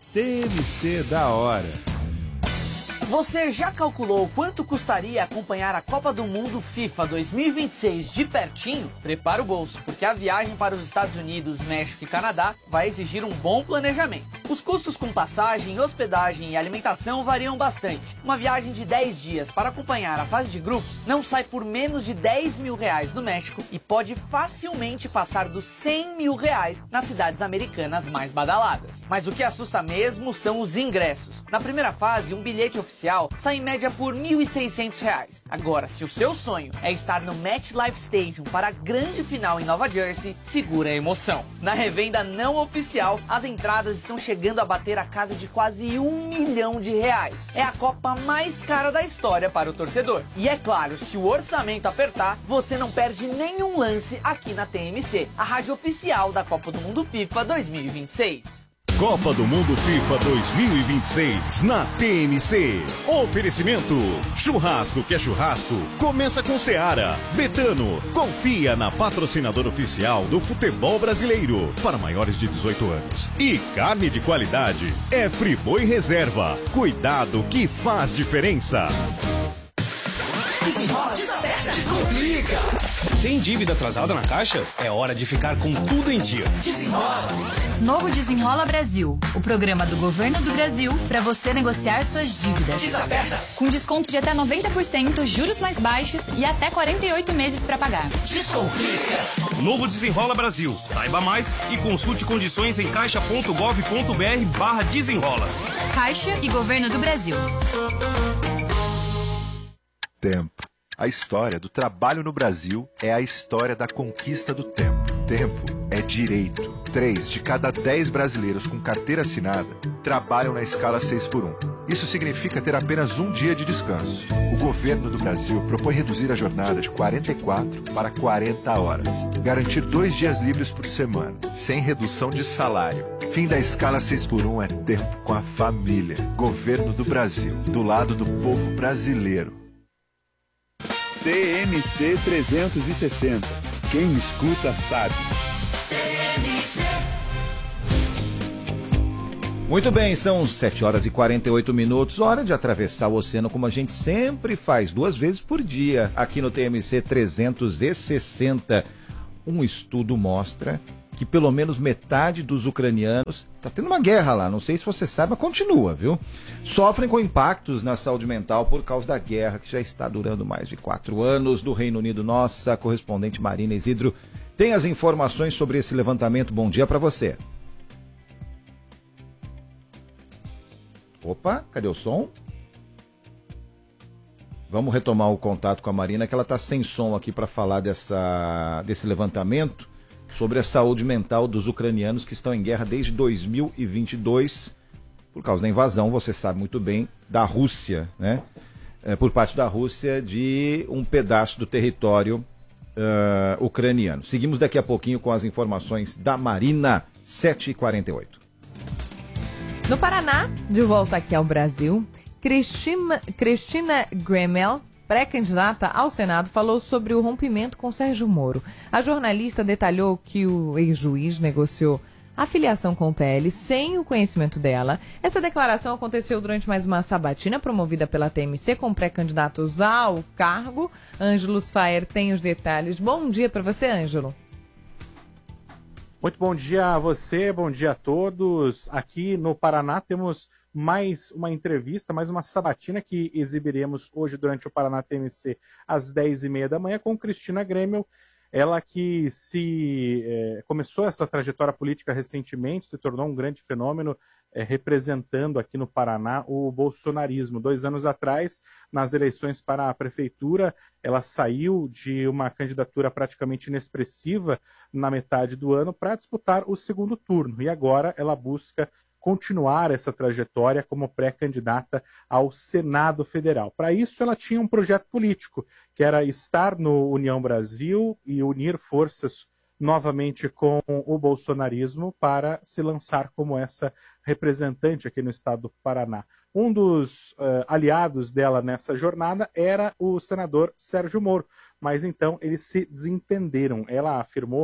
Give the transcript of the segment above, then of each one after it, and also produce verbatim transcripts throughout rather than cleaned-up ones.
T M C da hora. Você já calculou quanto custaria acompanhar a Copa do Mundo FIFA dois mil e vinte e seis de pertinho? Prepara o bolso, porque a viagem para os Estados Unidos, México e Canadá vai exigir um bom planejamento. Os custos com passagem, hospedagem e alimentação variam bastante. Uma viagem de dez dias para acompanhar a fase de grupos não sai por menos de dez mil reais no México e pode facilmente passar dos cem mil reais nas cidades americanas mais badaladas. Mas o que assusta mesmo são os ingressos. Na primeira fase, um bilhete oficial sai em média por mil e seiscentos reais. Agora, se o seu sonho é estar no MetLife Stadium para a grande final em Nova Jersey, segura a emoção. Na revenda não oficial, as entradas estão chegando a bater a casa de quase um milhão de reais. É a Copa mais cara da história para o torcedor. E é claro, se o orçamento apertar, você não perde nenhum lance aqui na T M C, a rádio oficial da Copa do Mundo FIFA dois mil e vinte e seis. Copa do Mundo FIFA dois mil e vinte e seis na T M C. Oferecimento: churrasco que é churrasco, começa com Seara. Betano, confia na patrocinadora oficial do futebol brasileiro para maiores de dezoito anos. E carne de qualidade é Friboi Reserva. Cuidado que faz diferença. Desenrola, desaperta, descomplica. Tem dívida atrasada na Caixa? É hora de ficar com tudo em dia. Desenrola. Novo Desenrola Brasil, o programa do Governo do Brasil para você negociar suas dívidas. Desaperta. Com desconto de até noventa por cento, juros mais baixos e até quarenta e oito meses para pagar. Descomplica. Novo Desenrola Brasil. Saiba mais e consulte condições em caixa ponto gov ponto br barra desenrola. Caixa e Governo do Brasil. Tempo. A história do trabalho no Brasil é a história da conquista do tempo. Tempo é direito. Três de cada dez brasileiros com carteira assinada trabalham na escala seis por um. Isso significa ter apenas um dia de descanso. O governo do Brasil propõe reduzir a jornada de quarenta e quatro para quarenta horas. Garantir dois dias livres por semana, sem redução de salário. Fim da escala seis por um é tempo com a família. Governo do Brasil, do lado do povo brasileiro. T M C trezentos e sessenta. Quem escuta sabe. Muito bem, são sete horas e quarenta e oito minutos. Hora de atravessar o oceano como a gente sempre faz, duas vezes por dia, aqui no T M C trezentos e sessenta. Um estudo mostra que pelo menos metade dos ucranianos, tá tendo uma guerra lá, não sei se você sabe, mas continua, viu? Sofrem com impactos na saúde mental por causa da guerra, que já está durando mais de quatro anos. Do Reino Unido, nossa correspondente Marina Isidro tem as informações sobre esse levantamento. Bom dia para você. Opa, cadê o som? Vamos retomar o contato com a Marina, que ela está sem som aqui para falar dessa, desse levantamento sobre a saúde mental dos ucranianos que estão em guerra desde dois mil e vinte e dois, por causa da invasão, você sabe muito bem, da Rússia, né? É, por parte da Rússia, de um pedaço do território uh, ucraniano. Seguimos daqui a pouquinho com as informações da Marina, sete e quarenta e oito. No Paraná, de volta aqui ao Brasil, Cristina, Cristina Gremel, pré-candidata ao Senado, falou sobre o rompimento com Sérgio Moro. A jornalista detalhou que o ex-juiz negociou a filiação com o P L sem o conhecimento dela. Essa declaração aconteceu durante mais uma sabatina promovida pela T M C com pré-candidatos ao cargo. Ângelo Faer tem os detalhes. Bom dia para você, Ângelo. Muito bom dia a você, bom dia a todos. Aqui no Paraná temos mais uma entrevista, mais uma sabatina que exibiremos hoje durante o Paraná T M C às dez e meia da manhã com Cristina Gremel. Ela que se é, começou essa trajetória política recentemente, se tornou um grande fenômeno, é, representando aqui no Paraná o bolsonarismo. Dois anos atrás, nas eleições para a prefeitura, ela saiu de uma candidatura praticamente inexpressiva na metade do ano para disputar o segundo turno. E agora ela busca continuar essa trajetória como pré-candidata ao Senado Federal. Para isso, ela tinha um projeto político, que era estar no União Brasil e unir forças novamente com o bolsonarismo para se lançar como essa representante aqui no estado do Paraná. Um dos uh, aliados dela nessa jornada era o senador Sérgio Moro, mas então eles se desentenderam. Ela afirmou que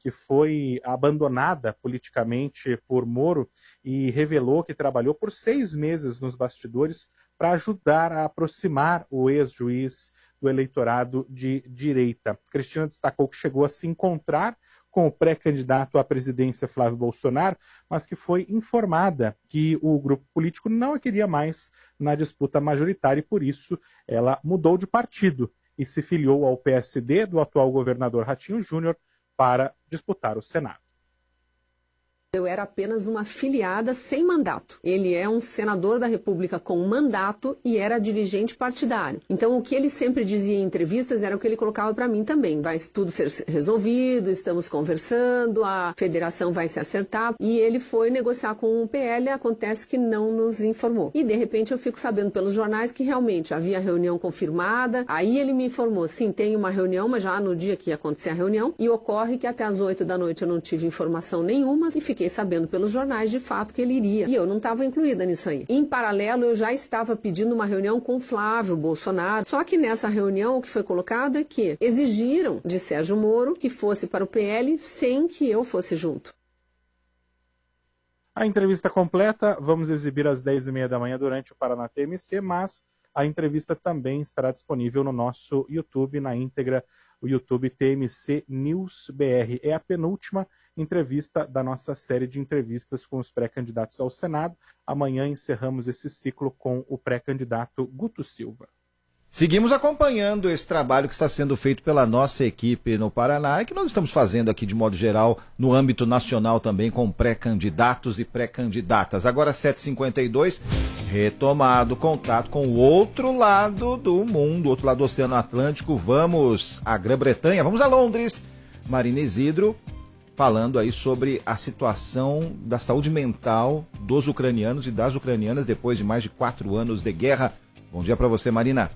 que foi abandonada politicamente por Moro e revelou que trabalhou por seis meses nos bastidores para ajudar a aproximar o ex-juiz do eleitorado de direita. Cristina destacou que chegou a se encontrar com o pré-candidato à presidência Flávio Bolsonaro, mas que foi informada que o grupo político não a queria mais na disputa majoritária e, por isso, ela mudou de partido e se filiou ao P S D do atual governador Ratinho Júnior para disputar o Senado. Eu era apenas uma filiada sem mandato. Ele é um senador da República com mandato e era dirigente partidário. Então, o que ele sempre dizia em entrevistas era o que ele colocava para mim também. Vai tudo ser resolvido, estamos conversando, a federação vai se acertar. E ele foi negociar com o P L, acontece que não nos informou. E, de repente, eu fico sabendo pelos jornais que realmente havia reunião confirmada. Aí ele me informou, sim, tem uma reunião, mas já no dia que ia acontecer a reunião. E ocorre que até às oito da noite eu não tive informação nenhuma e fiquei sabendo pelos jornais de fato que ele iria. E eu não estava incluída nisso aí. Em paralelo, eu já estava pedindo uma reunião com Flávio Bolsonaro. Só que nessa reunião o que foi colocado é que exigiram de Sérgio Moro que fosse para o P L sem que eu fosse junto. A entrevista completa vamos exibir às dez e meia da manhã durante o Paraná T M C, mas a entrevista também estará disponível no nosso YouTube, na íntegra, o YouTube T M C News B R. É a penúltima entrevista da nossa série de entrevistas com os pré-candidatos ao Senado. Amanhã encerramos esse ciclo com o pré-candidato Guto Silva. Seguimos acompanhando esse trabalho que está sendo feito pela nossa equipe no Paraná e que nós estamos fazendo aqui de modo geral no âmbito nacional também com pré-candidatos e pré-candidatas. Agora sete e cinquenta e dois, retomado o contato com o outro lado do mundo, outro lado do Oceano Atlântico. Vamos à Grã-Bretanha, vamos a Londres. Marina Isidro falando aí sobre a situação da saúde mental dos ucranianos e das ucranianas depois de mais de quatro anos de guerra. Bom dia para você, Marina.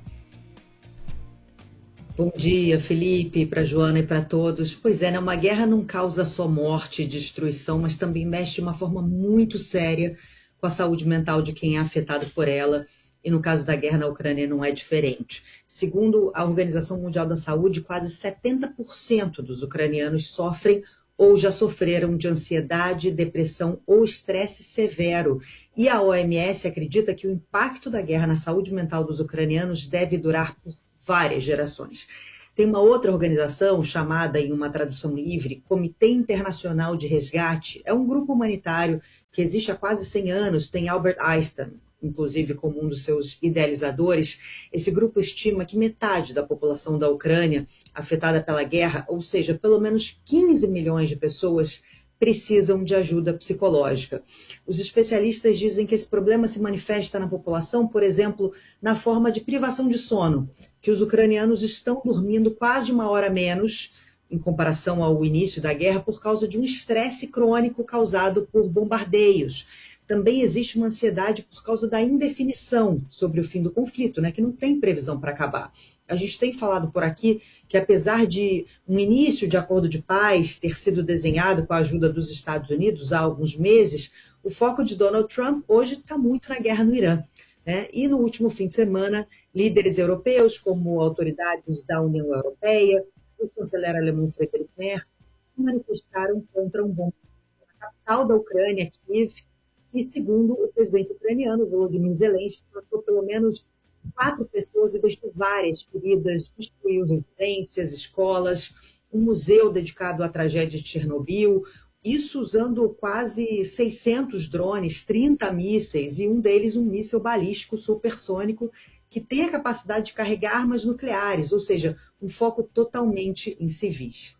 Bom dia, Felipe, para Joana e para todos. Pois é, né, uma guerra não causa só morte e destruição, mas também mexe de uma forma muito séria com a saúde mental de quem é afetado por ela. E no caso da guerra na Ucrânia não é diferente. Segundo a Organização Mundial da Saúde, quase setenta por cento dos ucranianos sofrem ou já sofreram de ansiedade, depressão ou estresse severo. E a O M S acredita que o impacto da guerra na saúde mental dos ucranianos deve durar por várias gerações. Tem uma outra organização chamada, em uma tradução livre, Comitê Internacional de Resgate. É um grupo humanitário que existe há quase cem anos, tem Albert Einstein, inclusive como um dos seus idealizadores. Esse grupo estima que metade da população da Ucrânia afetada pela guerra, ou seja, pelo menos quinze milhões de pessoas, precisam de ajuda psicológica. Os especialistas dizem que esse problema se manifesta na população, por exemplo, na forma de privação de sono, que os ucranianos estão dormindo quase uma hora menos, em comparação ao início da guerra, por causa de um estresse crônico causado por bombardeios. Também existe uma ansiedade por causa da indefinição sobre o fim do conflito, né, que não tem previsão para acabar. A gente tem falado por aqui que, apesar de um início de acordo de paz ter sido desenhado com a ajuda dos Estados Unidos há alguns meses, o foco de Donald Trump hoje está muito na guerra no Irã. Né? E no último fim de semana, líderes europeus, como autoridades da União Europeia, o chanceler alemão Friedrich Merz, se manifestaram contra um bombardeio na capital da Ucrânia, Kiev. E segundo o presidente ucraniano, Volodymyr Zelensky, matou pelo menos quatro pessoas e deixou várias feridas, destruiu residências, escolas, um museu dedicado à tragédia de Chernobyl, isso usando quase seiscentos drones, trinta mísseis, e um deles um míssil balístico supersônico que tem a capacidade de carregar armas nucleares, ou seja, um foco totalmente em civis.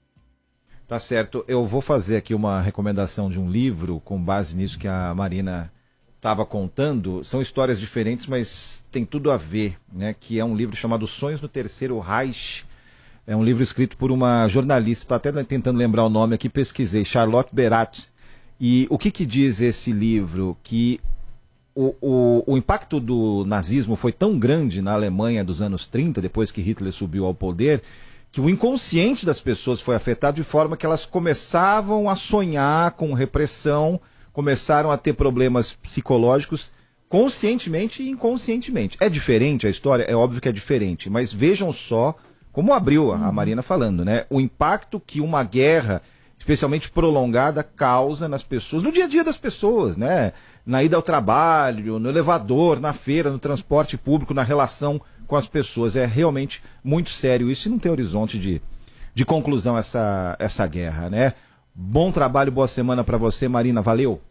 Tá certo. Eu vou fazer aqui uma recomendação de um livro com base nisso que a Marina estava contando. São histórias diferentes, mas tem tudo a ver, né? Que é um livro chamado Sonhos no Terceiro Reich. É um livro escrito por uma jornalista, estou até tentando lembrar o nome aqui, pesquisei, Charlotte Berat. E o que, que diz esse livro? Que o, o, o impacto do nazismo foi tão grande na Alemanha dos anos trinta, depois que Hitler subiu ao poder, que o inconsciente das pessoas foi afetado de forma que elas começavam a sonhar com repressão, começaram a ter problemas psicológicos conscientemente e inconscientemente. É diferente a história? É óbvio que é diferente, mas vejam só como abriu a Marina falando, né? O impacto que uma guerra especialmente prolongada, causa nas pessoas, no dia a dia das pessoas, né? Na ida ao trabalho, no elevador, na feira, no transporte público, na relação com as pessoas. É realmente muito sério isso e não tem horizonte de, de conclusão essa, essa guerra, né? Bom trabalho, boa semana para você, Marina. Valeu.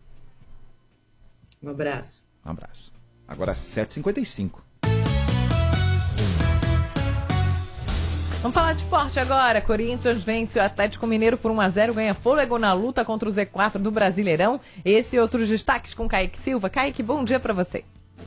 Um abraço. Um abraço. Agora sete e cinquenta e cinco. Vamos falar de esporte agora. Corinthians vence o Atlético Mineiro por um a zero, ganha fôlego na luta contra o Z quatro do Brasileirão. Esse e outros destaques com Kaique Silva. Kaique, bom dia para você.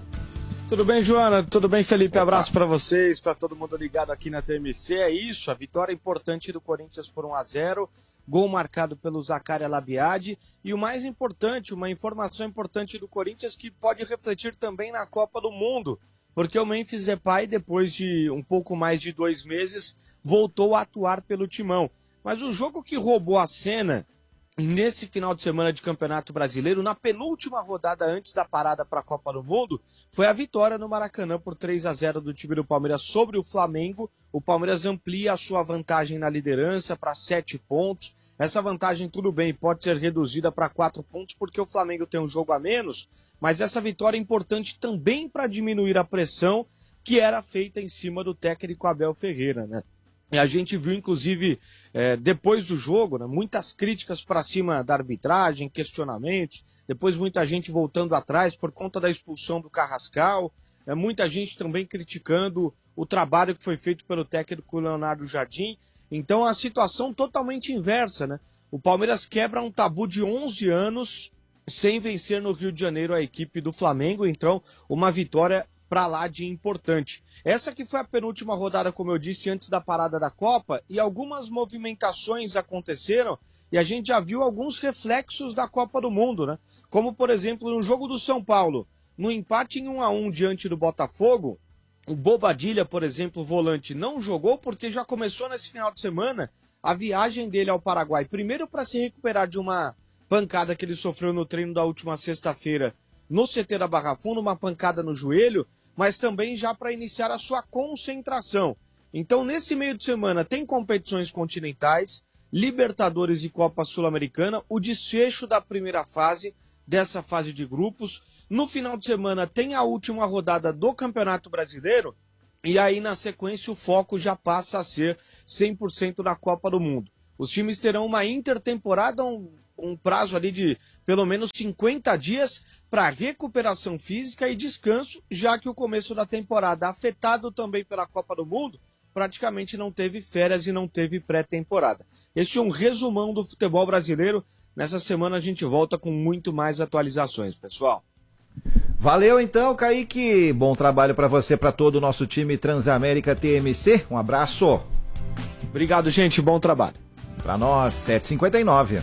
Tudo bem, Joana? Tudo bem, Felipe? Abraço para vocês, para todo mundo ligado aqui na T M C. É isso, a vitória importante do Corinthians por um a zero. Gol marcado pelo Zaccaria Labiade. E o mais importante, uma informação importante do Corinthians que pode refletir também na Copa do Mundo. Porque o Memphis Depay, depois de um pouco mais de dois meses, voltou a atuar pelo timão. Mas o jogo que roubou a cena nesse final de semana de Campeonato Brasileiro, na penúltima rodada antes da parada para a Copa do Mundo, foi a vitória no Maracanã por três a zero do time do Palmeiras sobre o Flamengo. O Palmeiras amplia a sua vantagem na liderança para sete pontos. Essa vantagem, tudo bem, pode ser reduzida para quatro pontos porque o Flamengo tem um jogo a menos, mas essa vitória é importante também para diminuir a pressão que era feita em cima do técnico Abel Ferreira, né? E a gente viu, inclusive, é, depois do jogo, né, muitas críticas para cima da arbitragem, questionamentos, depois muita gente voltando atrás por conta da expulsão do Carrascal, é, muita gente também criticando o trabalho que foi feito pelo técnico Leonardo Jardim. Então, a situação totalmente inversa, né? O Palmeiras quebra um tabu de onze anos sem vencer no Rio de Janeiro a equipe do Flamengo, então, uma vitória para lá de importante. Essa que foi a penúltima rodada, como eu disse, antes da parada da Copa, e algumas movimentações aconteceram, e a gente já viu alguns reflexos da Copa do Mundo, né? Como, por exemplo, no jogo do São Paulo, no empate em um a um diante do Botafogo, o Bobadilla, por exemplo, o volante, não jogou porque já começou nesse final de semana a viagem dele ao Paraguai. Primeiro para se recuperar de uma pancada que ele sofreu no treino da última sexta-feira no C T da Barra Funda, uma pancada no joelho, mas também já para iniciar a sua concentração. Então, nesse meio de semana, tem competições continentais, Libertadores e Copa Sul-Americana, o desfecho da primeira fase, dessa fase de grupos. No final de semana, tem a última rodada do Campeonato Brasileiro, e aí, na sequência, o foco já passa a ser cem por cento na Copa do Mundo. Os times terão uma intertemporada, um, um prazo ali de pelo menos cinquenta dias para recuperação física e descanso, já que o começo da temporada, afetado também pela Copa do Mundo, praticamente não teve férias e não teve pré-temporada. Este é um resumão do futebol brasileiro. Nessa semana a gente volta com muito mais atualizações, pessoal. Valeu então, Kaique. Bom trabalho para você, para todo o nosso time Transamérica T M C. Um abraço. Obrigado, gente. Bom trabalho. Para nós, sete e cinquenta e nove.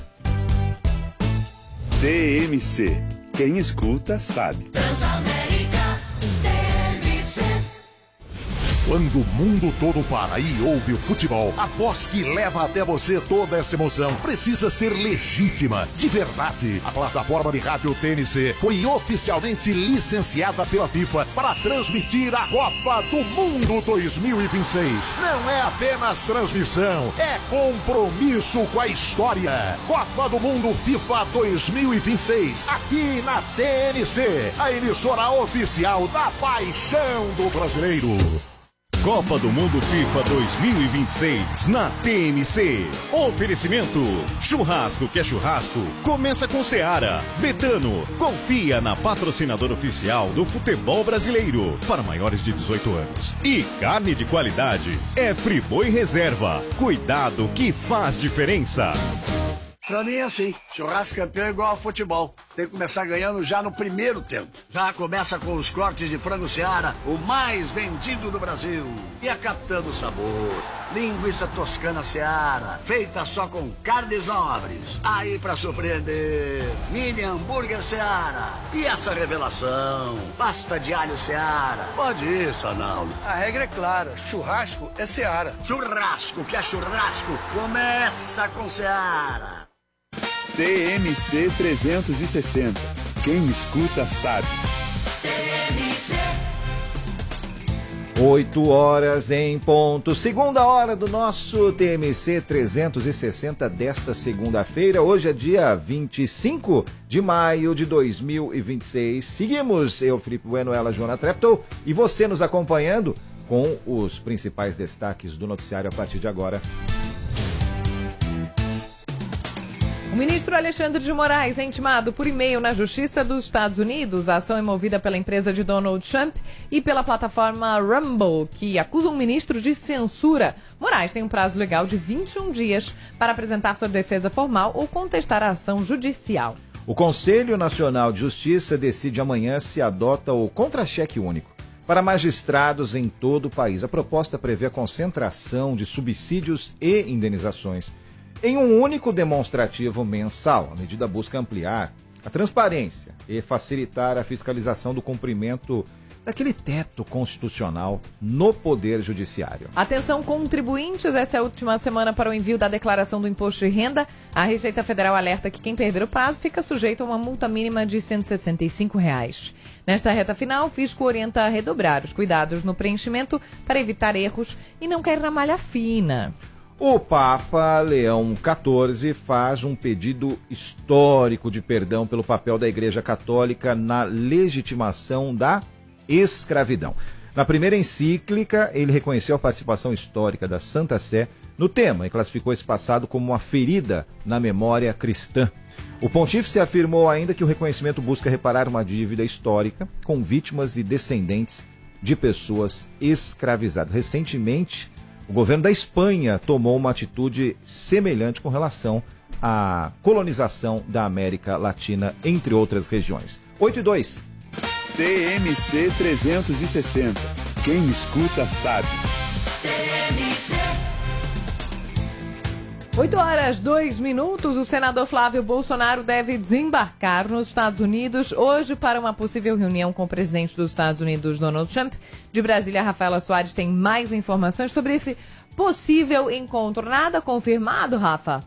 T M C. Quem escuta sabe. Transamérica T M C. Quando o mundo todo para e ouve o futebol, a voz que leva até você toda essa emoção precisa ser legítima, de verdade. A plataforma de rádio T N C foi oficialmente licenciada pela FIFA para transmitir a Copa do Mundo dois mil e vinte e seis. Não é apenas transmissão, é compromisso com a história. Copa do Mundo FIFA dois mil e vinte e seis, aqui na T N C, a emissora oficial da paixão do brasileiro. Copa do Mundo FIFA dois mil e vinte e seis na T M C. Oferecimento: churrasco que é churrasco, começa com Seara. Betano, confia na patrocinadora oficial do futebol brasileiro para maiores de dezoito anos. E carne de qualidade é Friboi Reserva. Cuidado que faz diferença. Pra mim é assim, churrasco campeão é igual ao futebol. Tem que começar ganhando já no primeiro tempo. Já começa com os cortes de frango Seara, o mais vendido do Brasil. E a capitã do sabor, linguiça toscana Seara, feita só com carnes nobres. Aí pra surpreender, mini hambúrguer Seara. E essa revelação, pasta de alho Seara. Pode ir, Sanaldo. A regra é clara, churrasco é Seara. Churrasco que é churrasco, começa com Seara. T M C trezentos e sessenta. Quem escuta sabe. T M C. oito horas em ponto, segunda hora do nosso T M C trezentos e sessenta desta segunda-feira. Hoje é dia vinte e cinco de maio de dois mil e vinte e seis. Seguimos, eu, Felipe Bueno, ela, Joana Treptow, e você nos acompanhando com os principais destaques do noticiário a partir de agora. O ministro Alexandre de Moraes é intimado por e-mail na Justiça dos Estados Unidos. A ação é movida pela empresa de Donald Trump e pela plataforma Rumble, que acusa o ministro de censura. Moraes tem um prazo legal de vinte e um dias para apresentar sua defesa formal ou contestar a ação judicial. O Conselho Nacional de Justiça decide amanhã se adota o contra-cheque único para magistrados em todo o país. A proposta prevê a concentração de subsídios e indenizações em um único demonstrativo mensal. A medida busca ampliar a transparência e facilitar a fiscalização do cumprimento daquele teto constitucional no Poder Judiciário. Atenção, contribuintes, essa é a última semana para o envio da declaração do Imposto de Renda. A Receita Federal alerta que quem perder o prazo fica sujeito a uma multa mínima de cento e sessenta e cinco reais. Nesta reta final, o fisco orienta a redobrar os cuidados no preenchimento para evitar erros e não cair na malha fina. O Papa Leão quatorze faz um pedido histórico de perdão pelo papel da Igreja Católica na legitimação da escravidão. Na primeira encíclica, ele reconheceu a participação histórica da Santa Sé no tema e classificou esse passado como uma ferida na memória cristã. O pontífice afirmou ainda que o reconhecimento busca reparar uma dívida histórica com vítimas e descendentes de pessoas escravizadas. Recentemente, o governo da Espanha tomou uma atitude semelhante com relação à colonização da América Latina, entre outras regiões. oito e dois. T M C trezentos e sessenta. Quem escuta sabe. oito horas, dois minutos. O senador Flávio Bolsonaro deve desembarcar nos Estados Unidos hoje para uma possível reunião com o presidente dos Estados Unidos, Donald Trump. De Brasília, Rafaela Soares tem mais informações sobre esse possível encontro. Nada confirmado, Rafa?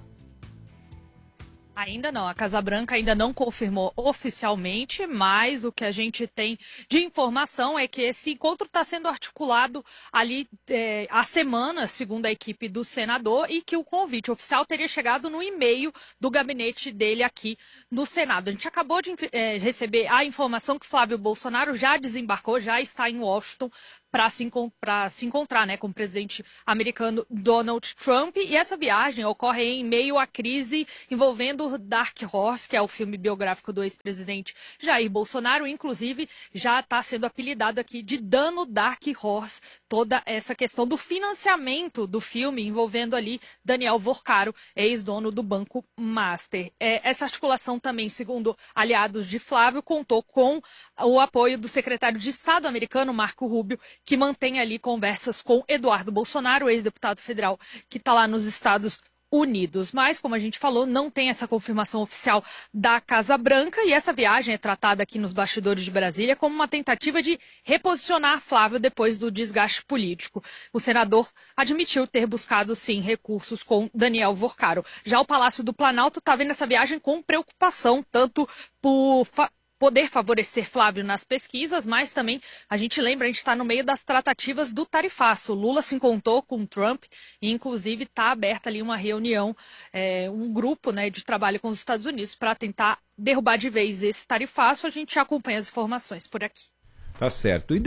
Ainda não, a Casa Branca ainda não confirmou oficialmente, mas o que a gente tem de informação é que esse encontro está sendo articulado ali é, há semanas, segundo a equipe do senador, e que o convite oficial teria chegado no e-mail do gabinete dele aqui no Senado. A gente acabou de é, receber a informação que Flávio Bolsonaro já desembarcou, já está em Washington, para se, se encontrar né, com o presidente americano Donald Trump. E essa viagem ocorre em meio à crise envolvendo Dark Horse, que é o filme biográfico do ex-presidente Jair Bolsonaro. Inclusive, já está sendo apelidado aqui de Dano Dark Horse, toda essa questão do financiamento do filme envolvendo ali Daniel Vorcaro, ex-dono do Banco Master. É, essa articulação também, segundo aliados de Flávio, contou com o apoio do secretário de Estado americano, Marco Rubio, que mantém ali conversas com Eduardo Bolsonaro, ex-deputado federal, que está lá nos Estados Unidos. Mas, como a gente falou, não tem essa confirmação oficial da Casa Branca e essa viagem é tratada aqui nos bastidores de Brasília como uma tentativa de reposicionar Flávio depois do desgaste político. O senador admitiu ter buscado, sim, recursos com Daniel Vorcaro. Já o Palácio do Planalto está vendo essa viagem com preocupação, tanto por fa- poder favorecer Flávio nas pesquisas, mas também, a gente lembra, a gente está no meio das tratativas do tarifaço. Lula se encontrou com Trump e, inclusive, está aberta ali uma reunião, é, um grupo né, de trabalho com os Estados Unidos para tentar derrubar de vez esse tarifaço. A gente acompanha as informações por aqui. Tá certo. E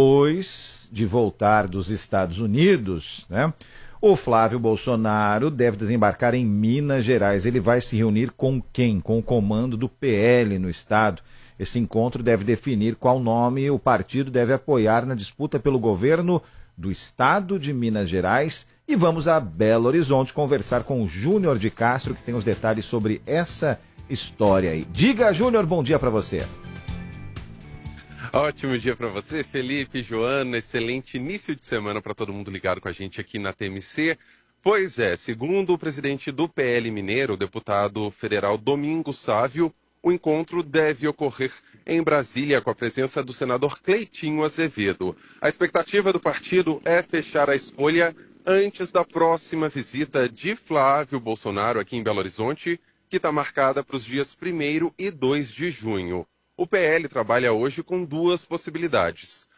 depois de voltar dos Estados Unidos, né, o Flávio Bolsonaro deve desembarcar em Minas Gerais. Ele vai se reunir com quem? Com o comando do P L no estado. Esse encontro deve definir qual nome o partido deve apoiar na disputa pelo governo do estado de Minas Gerais. E vamos a Belo Horizonte conversar com o Júnior de Castro, que tem os detalhes sobre essa história aí. Diga, Júnior, bom dia para você. Ótimo dia para você, Felipe, Joana, excelente início de semana para todo mundo ligado com a gente aqui na T M C. Pois é, segundo o presidente do P L Mineiro, o deputado federal Domingos Sávio, o encontro deve ocorrer em Brasília com a presença do senador Cleitinho Azevedo. A expectativa do partido é fechar a escolha antes da próxima visita de Flávio Bolsonaro aqui em Belo Horizonte, que está marcada para os dias primeiro e dois de junho. O P L trabalha hoje com duas possibilidades.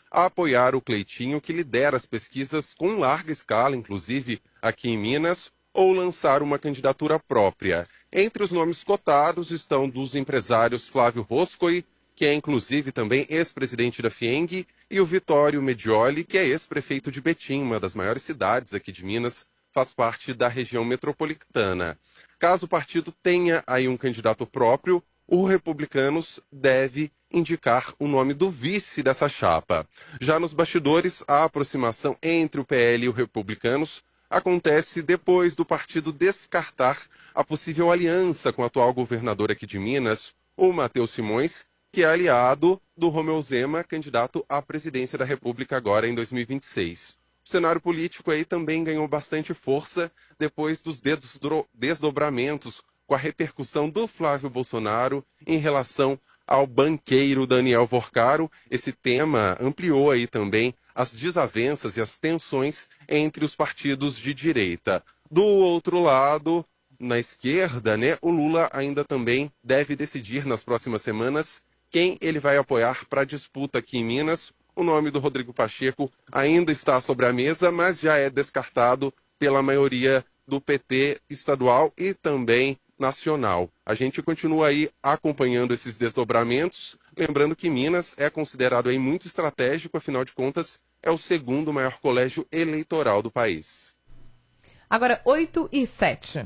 a apoiar o Cleitinho, que lidera as pesquisas com larga escala, inclusive aqui em Minas, ou lançar uma candidatura própria. Entre os nomes cotados estão dos empresários Flávio Roscoe, que é inclusive também ex-presidente da FIENG, e o Vitório Medioli, que é ex-prefeito de Betim, uma das maiores cidades aqui de Minas, faz parte da região metropolitana. Caso o partido tenha aí um candidato próprio, o Republicanos deve indicar o nome do vice dessa chapa. Já nos bastidores, a aproximação entre o P L e o Republicanos acontece depois do partido descartar a possível aliança com o atual governador aqui de Minas, o Matheus Simões, que é aliado do Romeu Zema, candidato à presidência da República agora em dois mil e vinte e seis. O cenário político aí também ganhou bastante força depois dos desdobramentos com a repercussão do Flávio Bolsonaro em relação ao banqueiro Daniel Vorcaro. Esse tema ampliou aí também as desavenças e as tensões entre os partidos de direita. Do outro lado, na esquerda, né, o Lula ainda também deve decidir nas próximas semanas quem ele vai apoiar para a disputa aqui em Minas. O nome do Rodrigo Pacheco ainda está sobre a mesa, mas já é descartado pela maioria do P T estadual e também nacional. A gente continua aí acompanhando esses desdobramentos, lembrando que Minas é considerado aí muito estratégico, afinal de contas, é o segundo maior colégio eleitoral do país. Agora, oito e sete.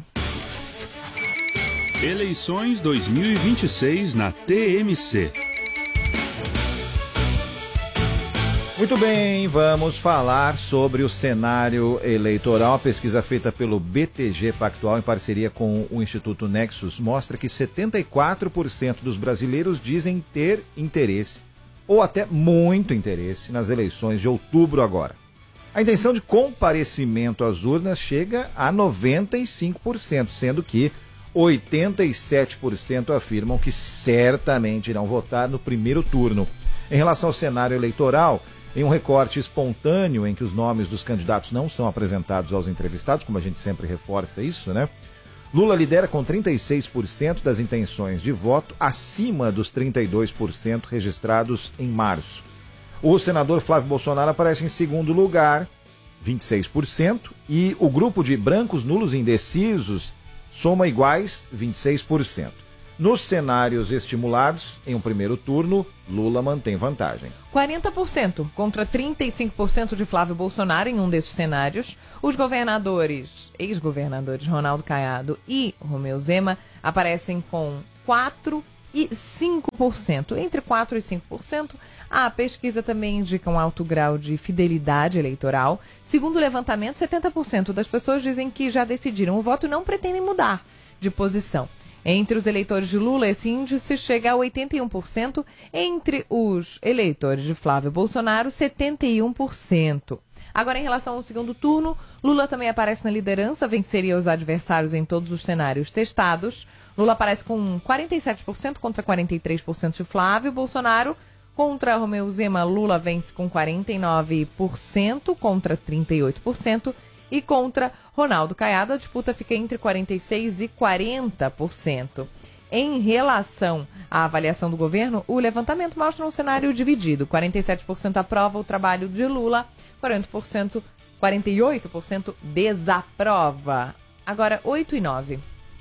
Eleições dois mil e vinte e seis na T M C. Muito bem, vamos falar sobre o cenário eleitoral. A pesquisa feita pelo B T G Pactual em parceria com o Instituto Nexus mostra que setenta e quatro por cento dos brasileiros dizem ter interesse, ou até muito interesse, nas eleições de outubro agora. A intenção de comparecimento às urnas chega a noventa e cinco por cento, sendo que oitenta e sete por cento afirmam que certamente irão votar no primeiro turno. Em relação ao cenário eleitoral, em um recorte espontâneo em que os nomes dos candidatos não são apresentados aos entrevistados, como a gente sempre reforça isso, né? Lula lidera com trinta e seis por cento das intenções de voto, acima dos trinta e dois por cento registrados em março. O senador Flávio Bolsonaro aparece em segundo lugar, vinte e seis por cento, e o grupo de brancos, nulos e indecisos soma iguais vinte e seis por cento. Nos cenários estimulados, em um primeiro turno, Lula mantém vantagem. quarenta por cento contra trinta e cinco por cento de Flávio Bolsonaro em um desses cenários. Os governadores, ex-governadores Ronaldo Caiado e Romeu Zema aparecem com quatro e cinco por cento. Entre quatro e cinco por cento, a pesquisa também indica um alto grau de fidelidade eleitoral. Segundo o levantamento, setenta por cento das pessoas dizem que já decidiram o voto e não pretendem mudar de posição. Entre os eleitores de Lula, esse índice chega a oitenta e um por cento. Entre os eleitores de Flávio Bolsonaro, setenta e um por cento. Agora, em relação ao segundo turno, Lula também aparece na liderança, venceria os adversários em todos os cenários testados. Lula aparece com quarenta e sete por cento contra quarenta e três por cento de Flávio Bolsonaro. Contra Romeu Zema, Lula vence com quarenta e nove por cento contra trinta e oito por cento. E contra Ronaldo Caiado, a disputa fica entre quarenta e seis por cento e quarenta por cento. Em relação à avaliação do governo, o levantamento mostra um cenário dividido. quarenta e sete por cento aprova o trabalho de Lula, quarenta por cento, quarenta e oito por cento desaprova. Agora, oito e nove.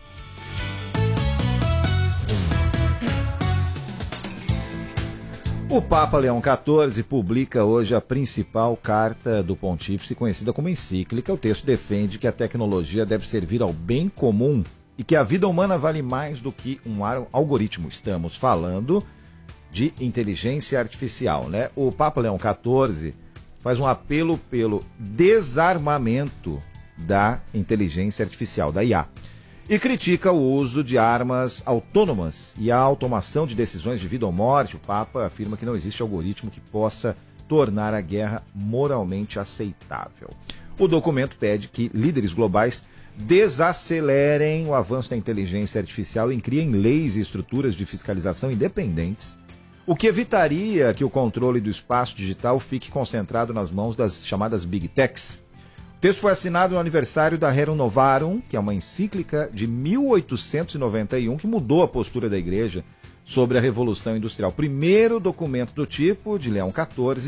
O Papa Leão quatorze publica hoje a principal carta do pontífice, conhecida como encíclica. O texto defende que a tecnologia deve servir ao bem comum e que a vida humana vale mais do que um algoritmo. Estamos falando de inteligência artificial, né? O Papa Leão quatorze faz um apelo pelo desarmamento da inteligência artificial, da I A. E critica o uso de armas autônomas e a automação de decisões de vida ou morte. O Papa afirma que não existe algoritmo que possa tornar a guerra moralmente aceitável. O documento pede que líderes globais desacelerem o avanço da inteligência artificial e criem leis e estruturas de fiscalização independentes, o que evitaria que o controle do espaço digital fique concentrado nas mãos das chamadas Big Techs. O texto foi assinado no aniversário da Rerum Novarum, que é uma encíclica de mil oitocentos e noventa e um que mudou a postura da Igreja sobre a Revolução Industrial. Primeiro documento do tipo de Leão quatorze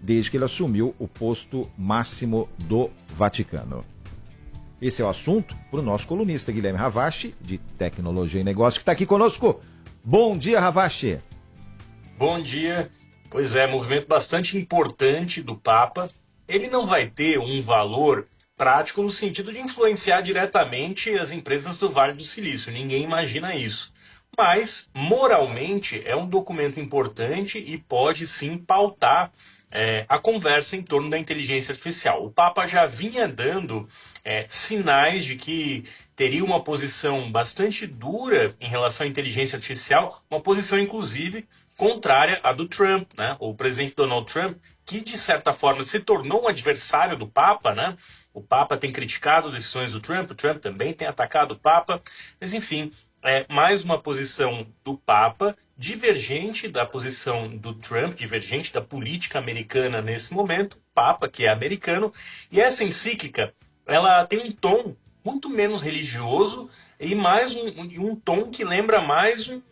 desde que ele assumiu o posto máximo do Vaticano. Esse é o assunto para o nosso colunista Guilherme Ravache, de Tecnologia e Negócio, que está aqui conosco. Bom dia, Ravache. Bom dia. Pois é, movimento bastante importante do Papa. Ele não vai ter um valor prático no sentido de influenciar diretamente as empresas do Vale do Silício. Ninguém imagina isso. Mas, moralmente, é um documento importante e pode sim pautar é, a conversa em torno da inteligência artificial. O Papa já vinha dando é, sinais de que teria uma posição bastante dura em relação à inteligência artificial, uma posição, inclusive, contrária à do Trump, né? O presidente Donald Trump, que, de certa forma, se tornou um adversário do Papa, né? O Papa tem criticado decisões do Trump, o Trump também tem atacado o Papa, mas, enfim, é mais uma posição do Papa divergente da posição do Trump, divergente da política americana nesse momento, Papa, que é americano, e essa encíclica, ela tem um tom muito menos religioso e mais um, um tom que lembra mais um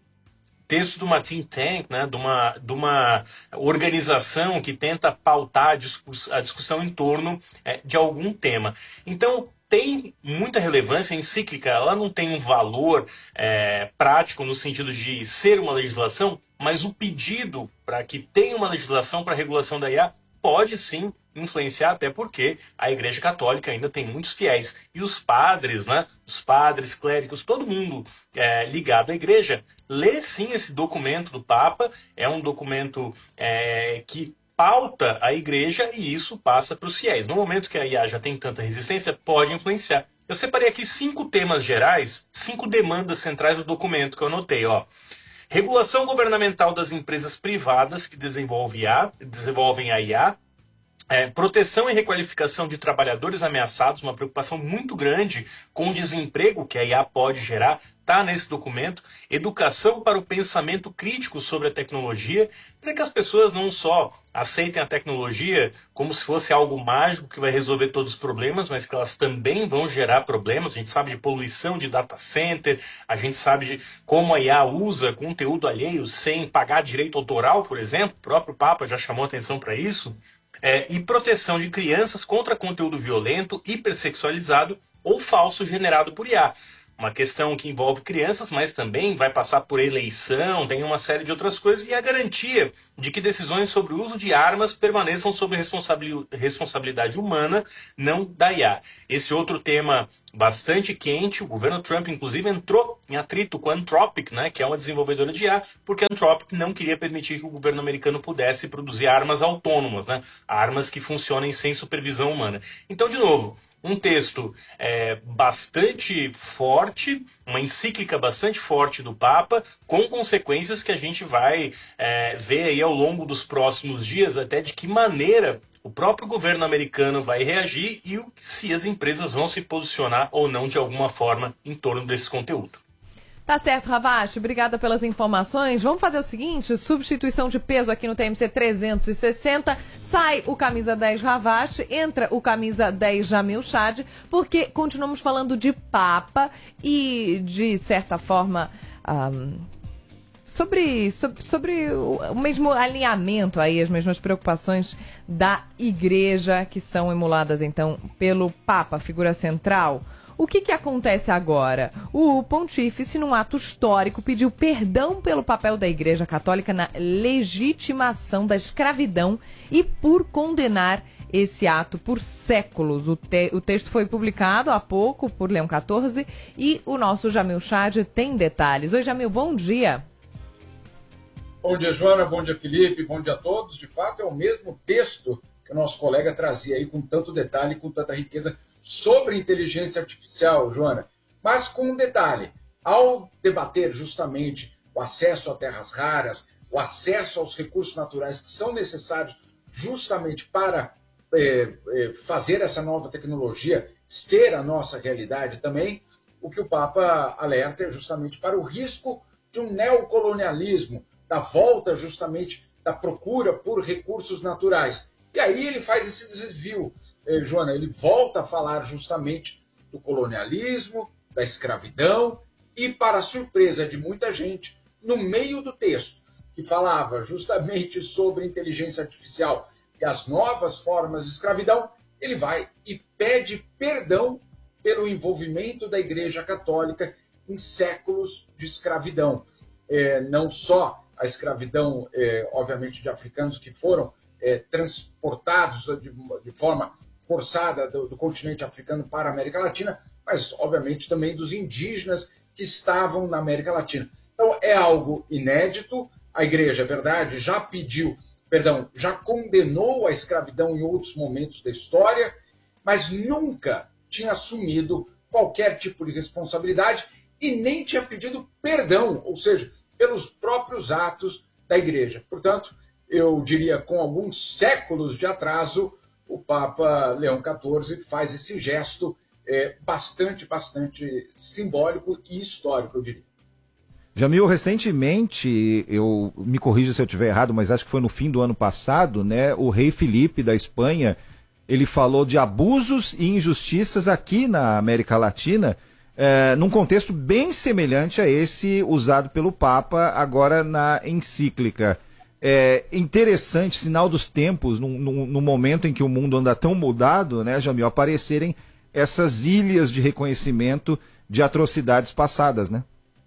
texto de uma think tank, né, de, uma, de uma organização que tenta pautar a, discuss, a discussão em torno é, de algum tema. Então, tem muita relevância, a encíclica ela não tem um valor é, prático no sentido de ser uma legislação, mas o pedido para que tenha uma legislação para a regulação da I A pode sim influenciar, até porque a Igreja Católica ainda tem muitos fiéis. E os padres, né, os padres, clérigos, todo mundo é, ligado à Igreja, lê sim esse documento do Papa, é um documento é, que pauta a Igreja e isso passa para os fiéis. No momento que a I A já tem tanta resistência, pode influenciar. Eu separei aqui cinco temas gerais, cinco demandas centrais do documento que eu anotei, ó. Regulação governamental das empresas privadas que desenvolvem, I A, desenvolvem a I A. É, proteção e requalificação de trabalhadores ameaçados, uma preocupação muito grande com o desemprego que a I A pode gerar, está nesse documento. Educação para o pensamento crítico sobre a tecnologia, para que as pessoas não só aceitem a tecnologia como se fosse algo mágico que vai resolver todos os problemas, mas que elas também vão gerar problemas. A gente sabe de poluição de data center, a gente sabe de como a I A usa conteúdo alheio sem pagar direito autoral, por exemplo. O próprio Papa já chamou atenção para isso. É, e proteção de crianças contra conteúdo violento, hipersexualizado ou falso gerado por I A. Uma questão que envolve crianças, mas também vai passar por eleição, tem uma série de outras coisas, e a garantia de que decisões sobre o uso de armas permaneçam sob responsabilidade humana, não da I A. Esse outro tema bastante quente, o governo Trump, inclusive, entrou em atrito com a Anthropic, né, que é uma desenvolvedora de I A, porque a Anthropic não queria permitir que o governo americano pudesse produzir armas autônomas, né, armas que funcionem sem supervisão humana. Então, de novo, um texto é, bastante forte, uma encíclica bastante forte do Papa, com consequências que a gente vai é, ver aí ao longo dos próximos dias, até de que maneira o próprio governo americano vai reagir e o, se as empresas vão se posicionar ou não de alguma forma em torno desse conteúdo. Tá certo, Ravache. Obrigada pelas informações. Vamos fazer o seguinte, substituição de peso aqui no T M C trezentos e sessenta. Sai o camisa dez Ravache, entra o camisa dez Jamil Chad, porque continuamos falando de Papa e, de certa forma, um, sobre, sobre, sobre o, o mesmo alinhamento aí, as mesmas preocupações da Igreja, que são emuladas, então, pelo Papa, figura central. O que, que acontece agora? O pontífice, num ato histórico, pediu perdão pelo papel da Igreja Católica na legitimação da escravidão e por condenar esse ato por séculos. O, te- o texto foi publicado há pouco por Leão quatorze e o nosso Jamil Chad tem detalhes. Oi, Jamil, bom dia. Bom dia, Joana, bom dia, Felipe, bom dia a todos. De fato, é o mesmo texto que o nosso colega trazia aí com tanto detalhe, com tanta riqueza sobre inteligência artificial, Joana. Mas com um detalhe, ao debater justamente o acesso a terras raras, o acesso aos recursos naturais que são necessários justamente para é, é, fazer essa nova tecnologia ser a nossa realidade também, o que o Papa alerta é justamente para o risco de um neocolonialismo, da volta justamente da procura por recursos naturais. E aí ele faz esse desvio, eh, Joana, ele volta a falar justamente do colonialismo, da escravidão, e para a surpresa de muita gente, no meio do texto, que falava justamente sobre inteligência artificial e as novas formas de escravidão, ele vai e pede perdão pelo envolvimento da Igreja Católica em séculos de escravidão. É, não só a escravidão, é, obviamente, de africanos que foram é, transportados de, de forma forçada do, do continente africano para a América Latina, mas, obviamente, também dos indígenas que estavam na América Latina. Então, é algo inédito. A Igreja, é verdade, já pediu, perdão, já condenou a escravidão em outros momentos da história, mas nunca tinha assumido qualquer tipo de responsabilidade e nem tinha pedido perdão, ou seja, pelos próprios atos da Igreja. Portanto, eu diria, com alguns séculos de atraso, o Papa Leão quatorze faz esse gesto é, bastante, bastante simbólico e histórico, eu diria. Jamil, recentemente, eu me corrija se eu estiver errado, mas acho que foi no fim do ano passado, né? O rei Felipe da Espanha, ele falou de abusos e injustiças aqui na América Latina, é, num contexto bem semelhante a esse usado pelo Papa agora na encíclica. É interessante, sinal dos tempos, no, no, no momento em que o mundo anda tão mudado, né, Jamil, aparecerem essas ilhas de reconhecimento de atrocidades passadas, né?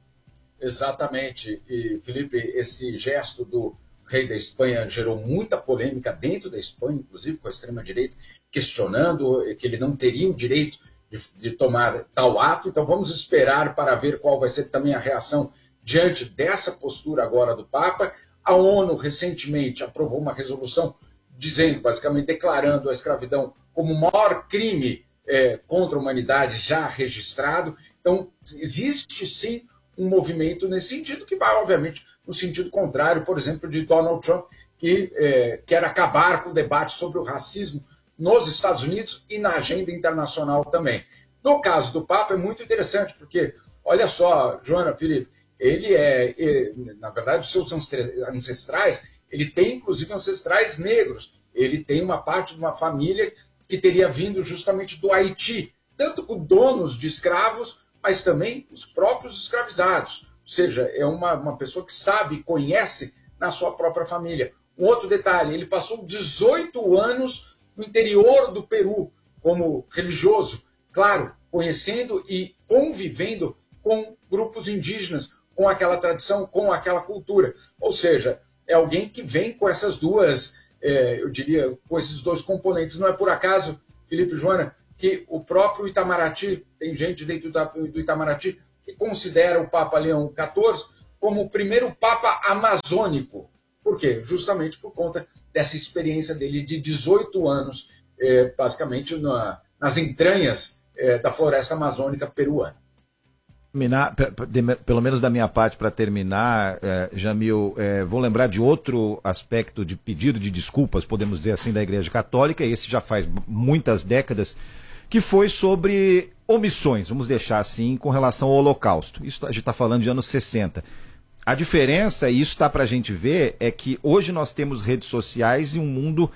Exatamente. E, Felipe, esse gesto do rei da Espanha gerou muita polêmica dentro da Espanha, inclusive com a extrema-direita, questionando que ele não teria o direito de, de tomar tal ato. Então vamos esperar para ver qual vai ser também a reação diante dessa postura agora do Papa. A ONU recentemente aprovou uma resolução dizendo, basicamente, declarando a escravidão como o maior crime é, contra a humanidade já registrado. Então existe sim um movimento nesse sentido, que vai, obviamente, no sentido contrário, por exemplo, de Donald Trump, que é, quer acabar com o debate sobre o racismo nos Estados Unidos e na agenda internacional também. No caso do Papa é muito interessante, porque, olha só, Joana, Felipe, ele é, é na verdade, os seus ancestrais, ele tem, inclusive, ancestrais negros. Ele tem uma parte de uma família que teria vindo justamente do Haiti, tanto com donos de escravos, mas também os próprios escravizados. Ou seja, é uma, uma pessoa que sabe, conhece na sua própria família. Um outro detalhe, ele passou dezoito anos no interior do Peru como religioso, claro, conhecendo e convivendo com grupos indígenas, com aquela tradição, com aquela cultura. Ou seja, é alguém que vem com essas duas, é, eu diria, com esses dois componentes. Não é por acaso, Felipe e Joana, que o próprio Itamaraty, tem gente dentro do Itamaraty que considera o Papa Leão quatorze como o primeiro Papa amazônico. Por quê? Justamente por conta dessa experiência dele de dezoito anos, é, basicamente na, nas entranhas é, da floresta amazônica peruana. Terminar, pelo menos da minha parte, para terminar, é, Jamil, é, vou lembrar de outro aspecto de pedido de desculpas, podemos dizer assim, da Igreja Católica, e esse já faz muitas décadas, que foi sobre omissões, vamos deixar assim, com relação ao Holocausto. Isso a gente está falando de anos sessenta. A diferença, e isso está para a gente ver, é que hoje nós temos redes sociais e um mundo...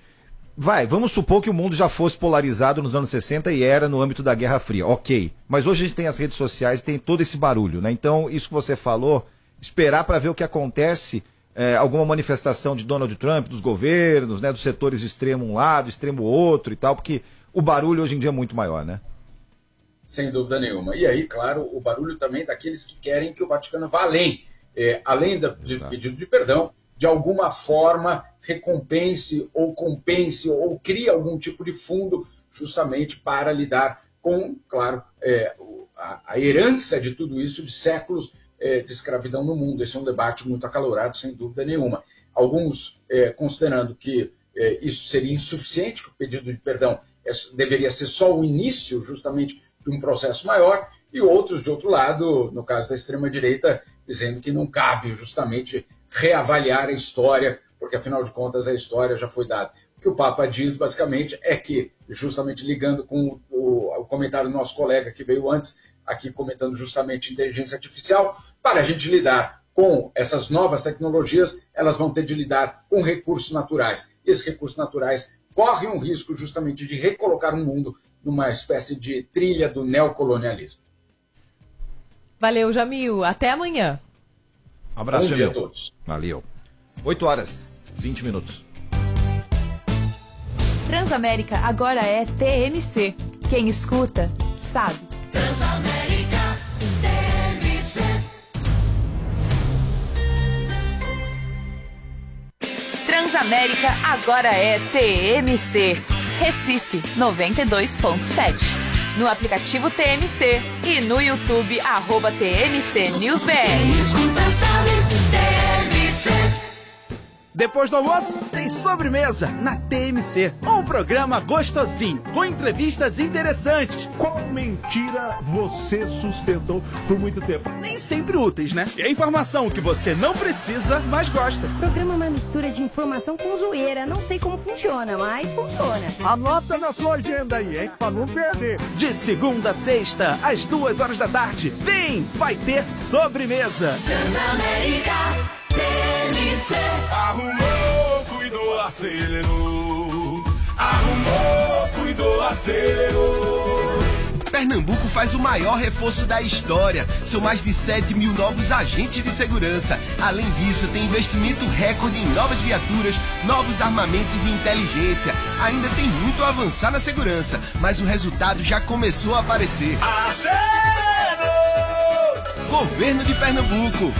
Vai, vamos supor que o mundo já fosse polarizado nos anos sessenta e era no âmbito da Guerra Fria, ok. Mas hoje a gente tem as redes sociais e tem todo esse barulho, né? Então, isso que você falou, esperar para ver o que acontece, é, alguma manifestação de Donald Trump, dos governos, né, dos setores de extremo um lado, extremo outro e tal, porque o barulho hoje em dia é muito maior, né? Sem dúvida nenhuma. E aí, claro, o barulho também daqueles que querem que o Vaticano vá além, é, além do pedido de perdão, de alguma forma recompense ou compense ou crie algum tipo de fundo justamente para lidar com, claro, é, a, a herança de tudo isso de séculos é, de escravidão no mundo. Esse é um debate muito acalorado, sem dúvida nenhuma. Alguns é, considerando que é, isso seria insuficiente, que o pedido de perdão é, deveria ser só o início justamente de um processo maior, e outros, de outro lado, no caso da extrema-direita, dizendo que não cabe justamente reavaliar a história, porque afinal de contas a história já foi dada. O que o Papa diz basicamente é que, justamente ligando com o, o comentário do nosso colega que veio antes, aqui comentando justamente inteligência artificial, para a gente lidar com essas novas tecnologias, elas vão ter de lidar com recursos naturais. E esses recursos naturais correm um risco justamente de recolocar o mundo numa espécie de trilha do neocolonialismo. Valeu, Jamil. Até amanhã. Um abraço, Bom dia Jamil. a todos. Valeu. oito horas, vinte minutos. Transamérica agora é T M C. Quem escuta, sabe. Transamérica T M C. Transamérica agora é T M C. Recife noventa e dois ponto sete. No aplicativo T M C e no YouTube, arroba T M C News B R. Quem escuta sabe, T M C. Depois do almoço, tem sobremesa na T M C. Um programa gostosinho, com entrevistas interessantes. Qual mentira você sustentou por muito tempo? Nem sempre úteis, né? E a informação que você não precisa, mas gosta. O programa é uma mistura de informação com zoeira. Não sei como funciona, mas funciona. Anota na sua agenda aí, hein? Pra não perder. De segunda a sexta, às duas horas da tarde. Vem, vai ter sobremesa. Transamérica T M C. Arrumou, cuidou, acelerou. Arrumou, cuidou, acelerou. Pernambuco faz o maior reforço da história. São mais de sete mil novos agentes de segurança. Além disso, tem investimento recorde em novas viaturas, novos armamentos e inteligência. Ainda tem muito a avançar na segurança, mas o resultado já começou a aparecer. Acelerou! Governo de Pernambuco.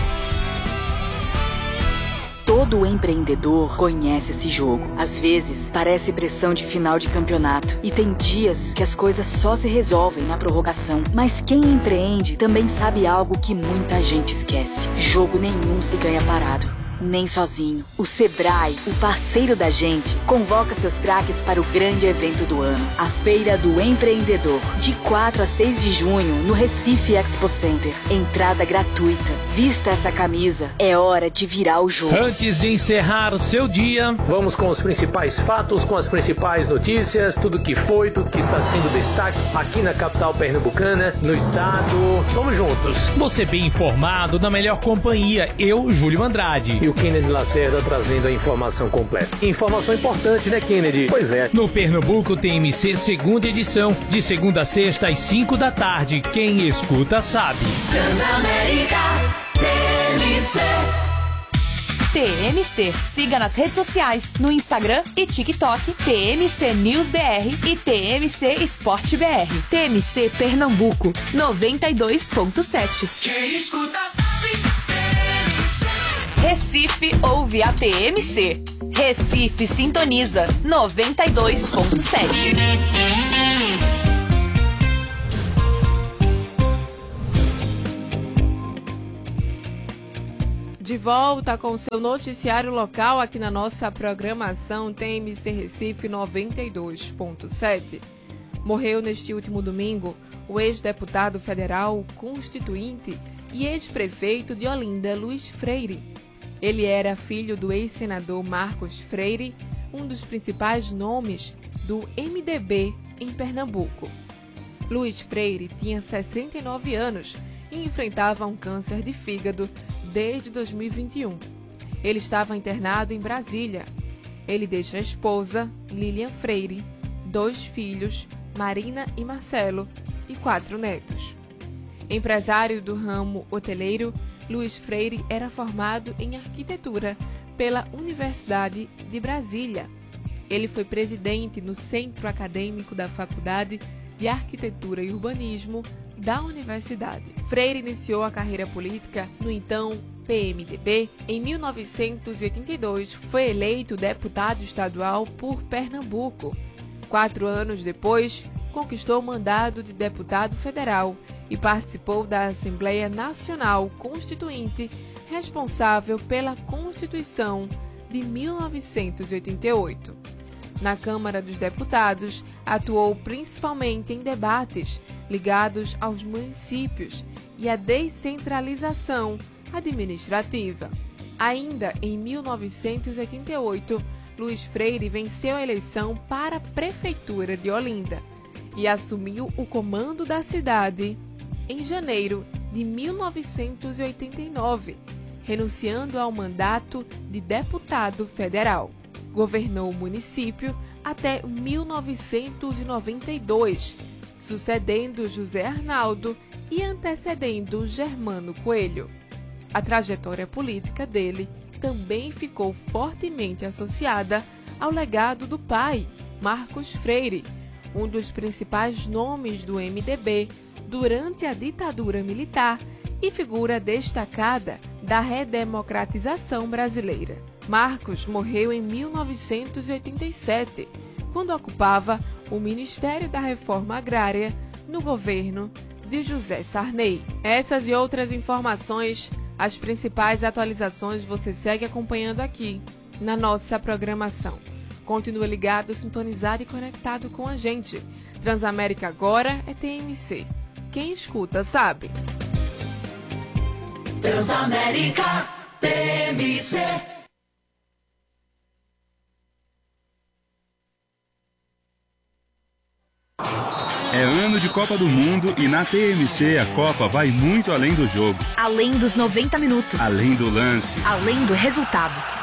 Todo empreendedor conhece esse jogo. Às vezes, parece pressão de final de campeonato. E tem dias que as coisas só se resolvem na prorrogação. Mas quem empreende também sabe algo que muita gente esquece. Jogo nenhum se ganha parado, nem sozinho. O Sebrae, o parceiro da gente, convoca seus craques para o grande evento do ano, a Feira do Empreendedor, de quatro a seis de junho, no Recife Expo Center. Entrada gratuita. Vista essa camisa, é hora de virar o jogo. Antes de encerrar o seu dia, vamos com os principais fatos, com as principais notícias, tudo que foi, tudo que está sendo destaque aqui na capital pernambucana, no estado. Vamos juntos. Você bem informado, na melhor companhia, eu, Júlio Andrade. E o Kennedy Lacerda trazendo a informação completa. Informação importante, né, Kennedy? Pois é. No Pernambuco T M C, segunda edição, de segunda a sexta às cinco da tarde. Quem escuta sabe. Transamérica T M C. T M C. Siga nas redes sociais, no Instagram e TikTok, T M C News B R e T M C Esporte B R. T M C Pernambuco, noventa e dois ponto sete. Quem escuta sabe, T M C. Recife ouve a T M C. Recife sintoniza, noventa e dois ponto sete. De volta com o seu noticiário local aqui na nossa programação T M C Recife noventa e dois ponto sete. Morreu neste último domingo o ex-deputado federal constituinte e ex-prefeito de Olinda, Luiz Freire. Ele era filho do ex-senador Marcos Freire, um dos principais nomes do M D B em Pernambuco. Luiz Freire tinha sessenta e nove anos e enfrentava um câncer de fígado desde dois mil e vinte e um. Ele estava internado em Brasília. Ele deixa a esposa, Lilian Freire, dois filhos, Marina e Marcelo, e quatro netos. Empresário do ramo hoteleiro, Luiz Freire era formado em arquitetura pela Universidade de Brasília. Ele foi presidente no Centro Acadêmico da Faculdade de Arquitetura e Urbanismo da Universidade. Freire iniciou a carreira política no então P M D B. Em mil novecentos e oitenta e dois, foi eleito deputado estadual por Pernambuco. Quatro anos depois, conquistou o mandado de deputado federal e participou da Assembleia Nacional Constituinte, responsável pela Constituição de mil novecentos e oitenta e oito. Na Câmara dos Deputados, atuou principalmente em debates ligados aos municípios e à descentralização administrativa. Ainda em mil novecentos e oitenta e oito, Luiz Freire venceu a eleição para a Prefeitura de Olinda e assumiu o comando da cidade em janeiro de mil novecentos e oitenta e nove, renunciando ao mandato de deputado federal. Governou o município até mil novecentos e noventa e dois, sucedendo José Arnaldo e antecedendo Germano Coelho. A trajetória política dele também ficou fortemente associada ao legado do pai, Marcos Freire, um dos principais nomes do M D B durante a ditadura militar e figura destacada da redemocratização brasileira. Marcos morreu em mil novecentos e oitenta e sete, quando ocupava o Ministério da Reforma Agrária no governo de José Sarney. Essas e outras informações, as principais atualizações você segue acompanhando aqui na nossa programação. Continua ligado, sintonizado e conectado com a gente. Transamérica agora é T M C. Quem escuta sabe. Transamérica T M C. É ano de Copa do Mundo e na T M C a Copa vai muito além do jogo. Além dos noventa minutos. Além do lance. Além do resultado.